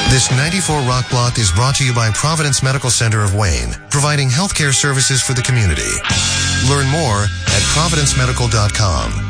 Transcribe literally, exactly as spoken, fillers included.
This ninety-four Rock Block is brought to you by Providence Medical Center of Wayne, providing healthcare services for the community. Learn more at providence medical dot com.